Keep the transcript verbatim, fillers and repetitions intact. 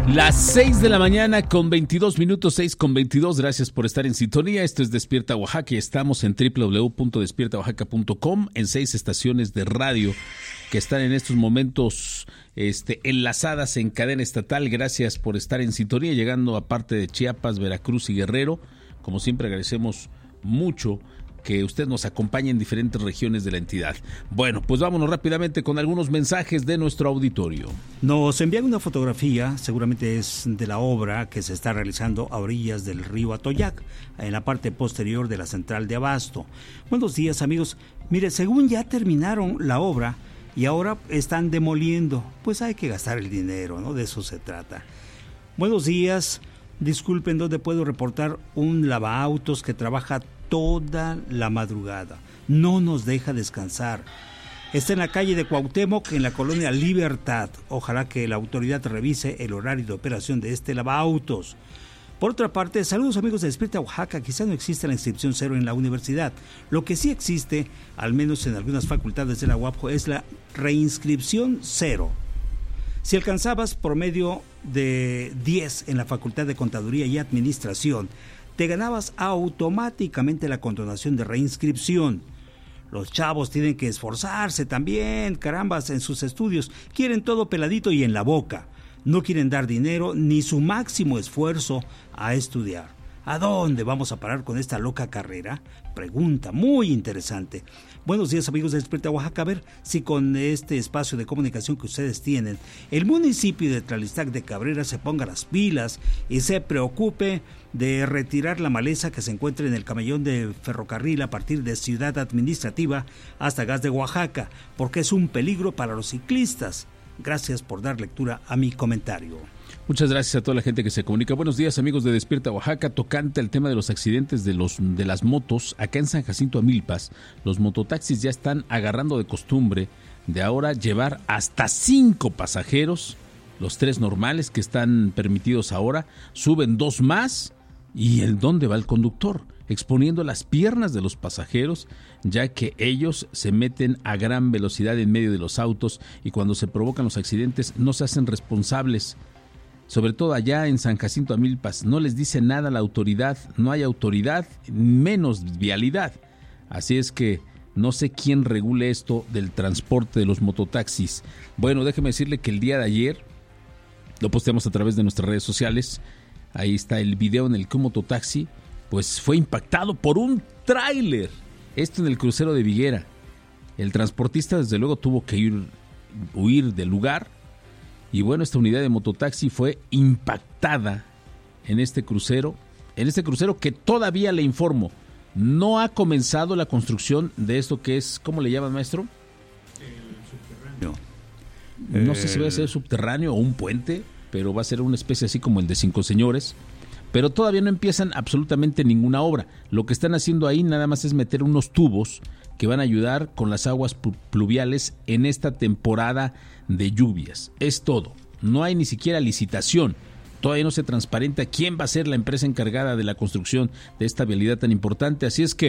Las seis de la mañana con veintidós minutos, seis con veintidós. Gracias por estar en sintonía. Esto es Despierta Oaxaca y estamos en doble u doble u doble u punto despierta oaxaca punto com en seis estaciones de radio que están en estos momentos este, enlazadas en cadena estatal. Gracias por estar en sintonía, llegando a parte de Chiapas, Veracruz y Guerrero. Como siempre, agradecemos mucho que usted nos acompañe en diferentes regiones de la entidad. Bueno, pues vámonos rápidamente con algunos mensajes de nuestro auditorio. Nos envían una fotografía, seguramente es de la obra que se está realizando a orillas del río Atoyac, en la parte posterior de la central de abasto. Buenos días, amigos. Mire, según ya terminaron la obra y ahora están demoliendo, pues hay que gastar el dinero, ¿no? De eso se trata. Buenos días. Disculpen, ¿dónde puedo reportar un lavaautos que trabaja toda la madrugada? No nos deja descansar. Está en la calle de Cuauhtémoc, en la colonia Libertad. Ojalá que la autoridad revise el horario de operación de este lavaautos. Por otra parte, saludos amigos de Despierta Oaxaca. Quizá no existe la inscripción cero en la universidad. Lo que sí existe, al menos en algunas facultades de la U A P J, es la reinscripción cero. Si alcanzabas promedio de diez en la Facultad de Contaduría y Administración, te ganabas automáticamente la condonación de reinscripción. Los chavos tienen que esforzarse también, carambas, en sus estudios. Quieren todo peladito y en la boca. No quieren dar dinero ni su máximo esfuerzo a estudiar. ¿A dónde vamos a parar con esta loca carrera? Pregunta muy interesante. Buenos días, amigos de Despierta Oaxaca. A ver si con este espacio de comunicación que ustedes tienen, el municipio de Tlalistac de Cabrera se ponga las pilas y se preocupe de retirar la maleza que se encuentra en el camellón de ferrocarril a partir de Ciudad Administrativa hasta Gas de Oaxaca, porque es un peligro para los ciclistas. Gracias por dar lectura a mi comentario. Muchas gracias a toda la gente que se comunica. Buenos días, amigos de Despierta Oaxaca. Tocante al tema de los accidentes de los de las motos, acá en San Jacinto Amilpas, los mototaxis ya están agarrando de costumbre de ahora llevar hasta cinco pasajeros, los tres normales que están permitidos ahora, suben dos más y ¿el dónde va el conductor? Exponiendo las piernas de los pasajeros, ya que ellos se meten a gran velocidad en medio de los autos y cuando se provocan los accidentes no se hacen responsables. Sobre todo allá en San Jacinto Amilpas, no les dice nada la autoridad, no hay autoridad, menos vialidad. Así es que no sé quién regule esto del transporte de los mototaxis. Bueno, déjeme decirle que el día de ayer, lo posteamos a través de nuestras redes sociales, ahí está el video en el que un mototaxi pues fue impactado por un tráiler, esto en el crucero de Viguera. El transportista desde luego tuvo que ir, huir del lugar. Y bueno, esta unidad de mototaxi fue impactada en este crucero, en este crucero que todavía le informo, no ha comenzado la construcción de esto que es, ¿cómo le llaman, maestro? El subterráneo. No sé si va a ser subterráneo o un puente, pero va a ser una especie así como el de Cinco Señores. Pero todavía no empiezan absolutamente ninguna obra. Lo que están haciendo ahí nada más es meter unos tubos que van a ayudar con las aguas pluviales en esta temporada de lluvias. Es todo. No hay ni siquiera licitación. Todavía no se transparenta quién va a ser la empresa encargada de la construcción de esta vialidad tan importante. Así es que